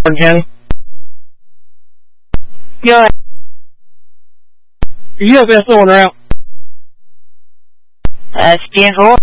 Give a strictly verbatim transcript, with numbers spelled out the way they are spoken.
Jen. Good. U S S cylinder out. Uh, stand for.